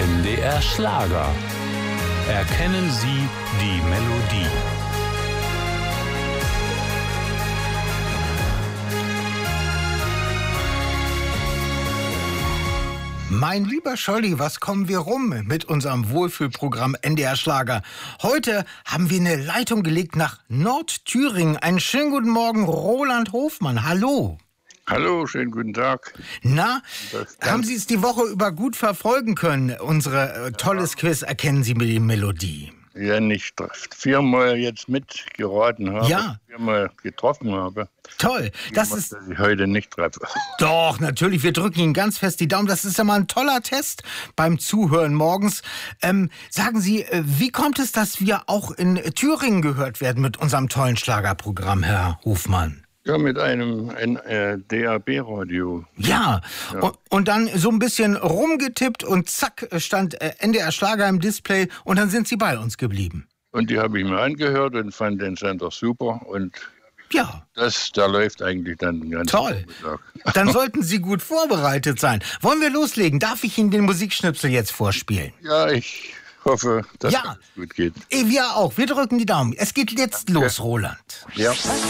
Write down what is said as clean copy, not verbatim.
NDR Schlager. Erkennen Sie die Melodie. Mein lieber Scholli, was kommen wir rum mit unserem Wohlfühlprogramm NDR Schlager? Heute haben wir eine Leitung gelegt nach Nordthüringen. Einen schönen guten Morgen, Roland Hofmann. Hallo. Hallo, schönen guten Tag. Na, haben Sie es die Woche über gut verfolgen können, unsere tolles Quiz? Erkennen Sie mir die Melodie? Ja, nicht viermal jetzt mitgeraten habe, Ja. viermal getroffen habe. Toll. Das ist Dass ich heute nicht treffe. doch, natürlich, wir drücken Ihnen ganz fest die Daumen. Das ist ja mal ein toller Test beim Zuhören morgens. Sagen Sie, wie kommt es, dass wir auch in Thüringen gehört werden mit unserem tollen Schlagerprogramm, Herr Hofmann? Ja, mit einem DAB-Radio. Ja, und dann so ein bisschen rumgetippt und zack, stand NDR Schlager im Display und dann sind Sie bei uns geblieben. Und die habe ich mir angehört und fand den Sender super. Und Ja, da läuft eigentlich dann den ganzen toll. Tag. Dann sollten Sie gut vorbereitet sein. Wollen wir loslegen? Darf ich Ihnen den Musikschnipsel jetzt vorspielen? Ja, ich hoffe, dass Ja. alles gut geht. Wir auch. Wir drücken die Daumen. Es geht jetzt los, Roland. Ja.